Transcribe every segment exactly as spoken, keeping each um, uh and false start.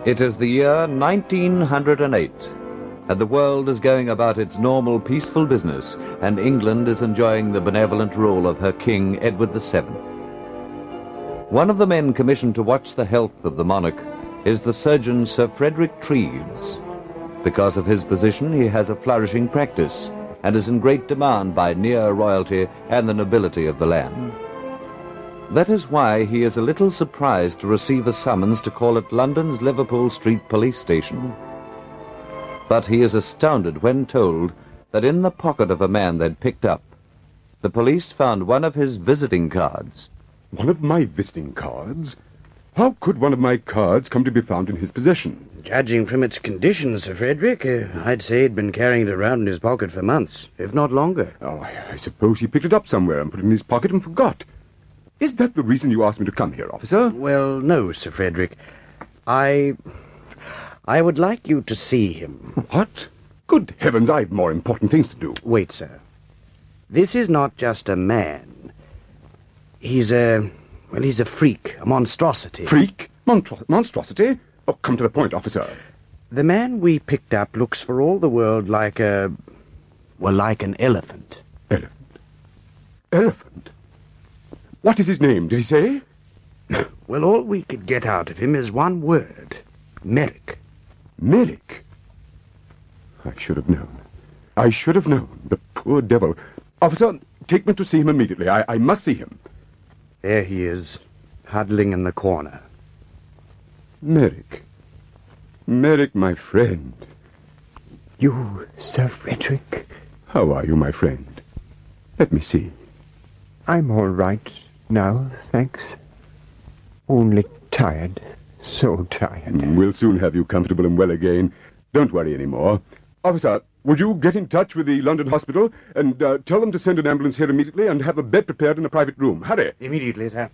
It is the year nineteen oh eight, and the world is going about its normal peaceful business, and England is enjoying the benevolent rule of her King Edward the Seventh. One of the men commissioned to watch the health of the monarch is the surgeon Sir Frederick Treves. Because of his position, he has a flourishing practice and is in great demand by near royalty and the nobility of the land. That is why he is a little surprised to receive a summons to call at London's Liverpool Street police station. But he is astounded when told that in the pocket of a man they'd picked up, the police found one of his visiting cards. One of my visiting cards? How could one of my cards come to be found in his possession? Judging from its condition, Sir Frederick, uh, I'd say he'd been carrying it around in his pocket for months, if not longer. Oh, I, I suppose he picked it up somewhere and put it in his pocket and forgot. Is that the reason you asked me to come here, officer? Well, no, Sir Frederick. I... I would like you to see him. What? Good heavens, I've more important things to do. Wait, sir. This is not just a man. He's a... well, he's a freak, a monstrosity. Freak? Monstro- monstrosity? Oh, come to the point, officer. The man we picked up looks for all the world like a... well, like an elephant. Elephant? Elephant? What is his name, did he say? Well, all we could get out of him is one word. Merrick. Merrick? I should have known. I should have known. The poor devil. Officer, take me to see him immediately. I, I must see him. There he is, huddling in the corner. Merrick. Merrick, my friend. You, Sir Frederick? How are you, my friend? Let me see. I'm all right now, thanks. Only tired. So tired. We'll soon have you comfortable and well again. Don't worry any more. Officer, would you get in touch with the London hospital and uh, tell them to send an ambulance here immediately and have a bed prepared in a private room? Hurry. Immediately, sir.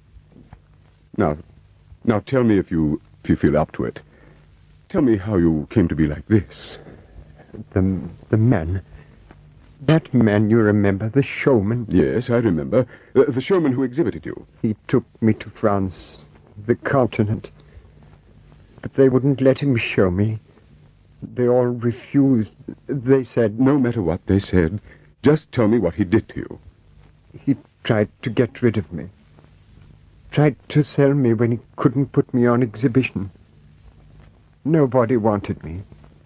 Now, now tell me if you, if you feel up to it. Tell me how you came to be like this. The, the man... That man, you remember, the showman? Yes, I remember. Uh, the showman who exhibited you. He took me to France, the continent. But they wouldn't let him show me. They all refused. They said... No matter what they said, just tell me what he did to you. He tried to get rid of me. Tried to sell me when he couldn't put me on exhibition. Nobody wanted me.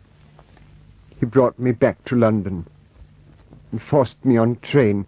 He brought me back to London and forced me on train.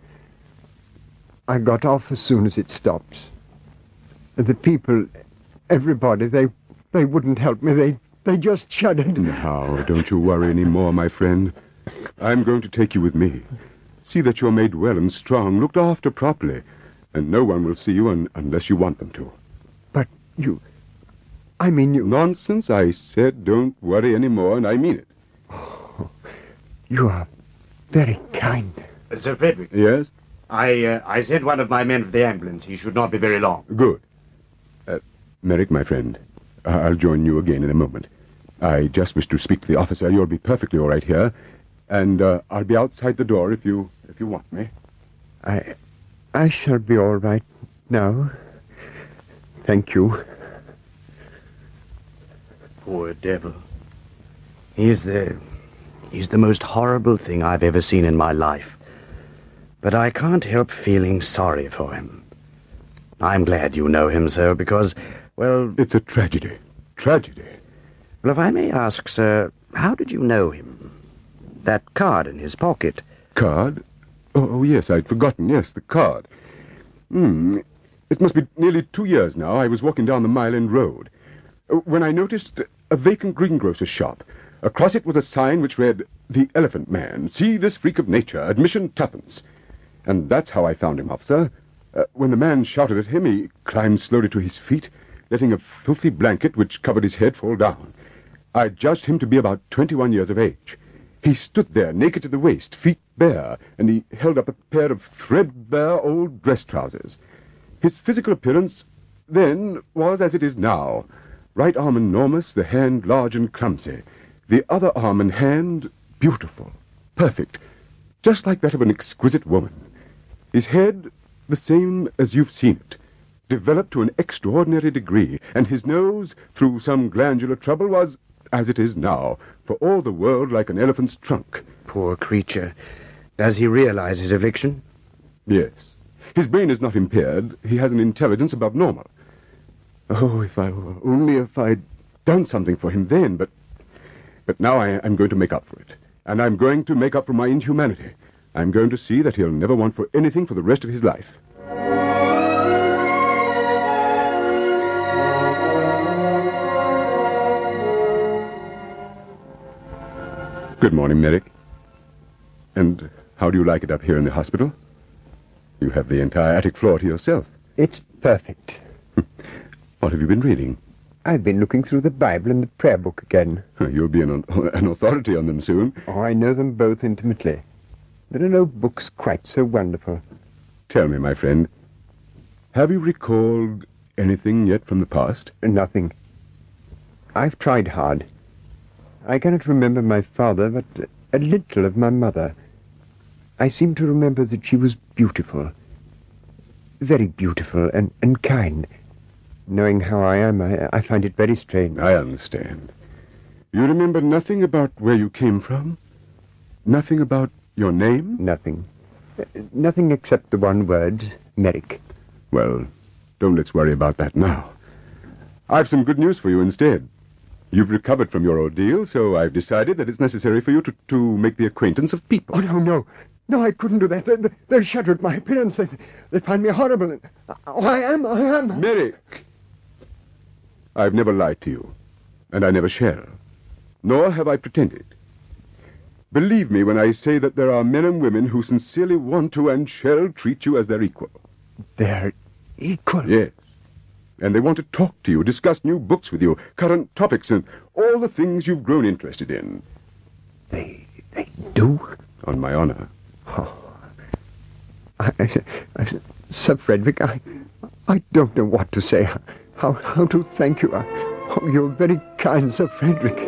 I got off as soon as it stopped. The people, everybody, they they wouldn't help me. They they just shuddered. Now, don't you worry any more, my friend. I'm going to take you with me. See that you're made well and strong, looked after properly, and no one will see you un- unless you want them to. But you... I mean you... Nonsense, I said don't worry any more, and I mean it. Oh, you are very kind. Uh, Sir Frederick. Yes? I, uh, I sent one of my men for the ambulance. He should not be very long. Good. Uh, Merrick, my friend, I'll join you again in a moment. I just wish to speak to the officer. You'll be perfectly all right here. And uh, I'll be outside the door if you if you want me. I I shall be all right now. Thank you. Poor devil. He's the... He's the most horrible thing I've ever seen in my life. But I can't help feeling sorry for him. I'm glad you know him, sir, because, well... It's a tragedy. Tragedy. Well, if I may ask, sir, how did you know him? That card in his pocket. Card? Oh, oh yes, I'd forgotten. Yes, the card. Hmm. It must be nearly two years now. I was walking down the Mile End Road when I noticed a vacant greengrocer's shop. Across it was a sign which read, "The Elephant Man. See this freak of nature. Admission tuppence." And that's how I found him, officer. Uh, when the man shouted at him, he climbed slowly to his feet, letting a filthy blanket which covered his head fall down. I judged him to be about twenty-one years of age. He stood there, naked to the waist, feet bare, and he held up a pair of threadbare old dress trousers. His physical appearance then was as it is now. Right arm enormous, the hand large and clumsy. The other arm and hand beautiful, perfect, just like that of an exquisite woman. His head the same as you've seen it, developed to an extraordinary degree, and his nose, through some glandular trouble, was, as it is now, for all the world like an elephant's trunk. Poor creature. Does he realize his affliction? Yes. His brain is not impaired. He has an intelligence above normal. Oh, if I only if I'd done something for him then, but but now I, I'm going to make up for it. And I'm going to make up for my inhumanity. I'm going to see that he'll never want for anything for the rest of his life. Good morning, Merrick. And how do you like it up here in the hospital? You have the entire attic floor to yourself. It's perfect. What have you been reading? I've been looking through the Bible and the prayer book again. You'll be an, an authority on them soon. Oh, I know them both intimately. There are no books quite so wonderful. Tell me, my friend, have you recalled anything yet from the past? Nothing. I've tried hard. I cannot remember my father, but a little of my mother. I seem to remember that she was beautiful. Very beautiful and, and kind. Knowing how I am, I, I find it very strange. I understand. You remember nothing about where you came from? Nothing about your name? Nothing. Uh, nothing except the one word, Merrick. Well, don't let's worry about that now. I've some good news for you instead. You've recovered from your ordeal, so I've decided that it's necessary for you to, to make the acquaintance of people. Oh, no, no. No, I couldn't do that. They, they, they'll shudder at my appearance. They, they find me horrible. Oh, I am, I am. Merrick! I've never lied to you, and I never shall. Nor have I pretended. Believe me when I say that there are men and women who sincerely want to and shall treat you as their equal. Their equal? Yes. And they want to talk to you, discuss new books with you, current topics, and all the things you've grown interested in. They, they do? On my honor. Oh, I, I, I, Sir Frederick, I, I don't know what to say, how, how to thank you. I, oh, you're very kind, Sir Frederick.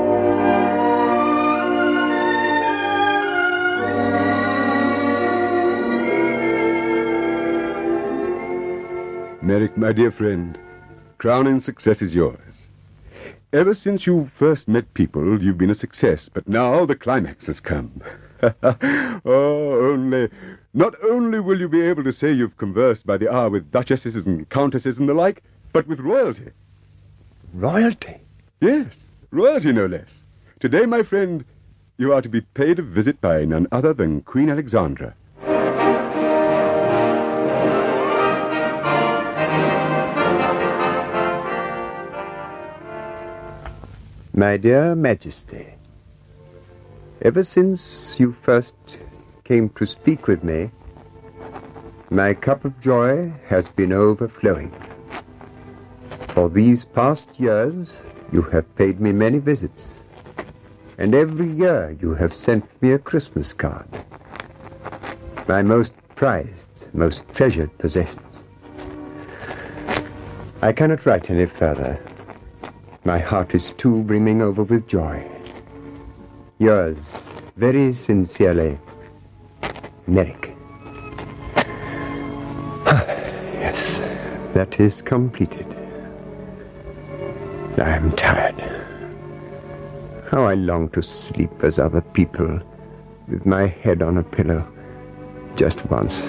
Merrick, my dear friend, crowning success is yours. Ever since you first met people, you've been a success, but now the climax has come. Oh, only, not only will you be able to say you've conversed by the hour with duchesses and countesses and the like, but with royalty. Royalty? Yes, royalty no less. Today, my friend, you are to be paid a visit by none other than Queen Alexandra. My dear Majesty, ever since you first came to speak with me, my cup of joy has been overflowing. For these past years, you have paid me many visits, and every year you have sent me a Christmas card, my most prized, most treasured possessions. I cannot write any further. My heart is too brimming over with joy. Yours, very sincerely, Merrick. Yes, that is completed. I am tired. How I long to sleep as other people, with my head on a pillow. Just once.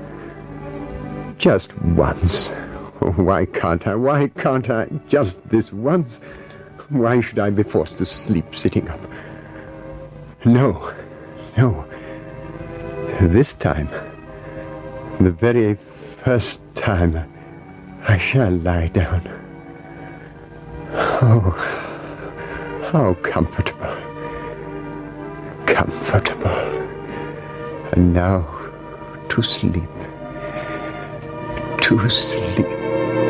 Just once. Oh, why can't I? Why can't I? Just this once. Why should I be forced to sleep sitting up? No, no. This time, the very first time, I shall lie down. Oh, how comfortable. Comfortable. And now, to sleep. To sleep.